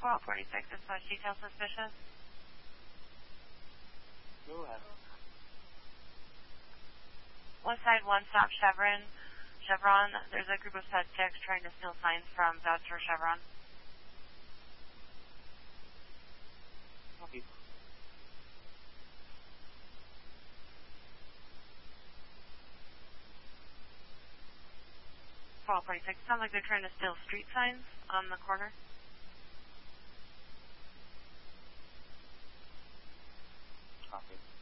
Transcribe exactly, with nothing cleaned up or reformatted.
twelve forty-six, dispatch detail suspicious. Go ahead. West side, one stop Chevron. Chevron, there's a group of suspects trying to steal signs from Voucher Chevron. Copy. twelve forty-six, sounds like they're trying to steal street signs on the corner. Copy.